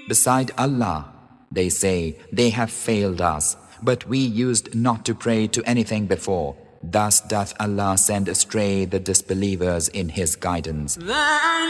beside Allah. They say, they have failed us, but we used not to pray to anything before. Thus doth Allah send astray the disbelievers in His guidance.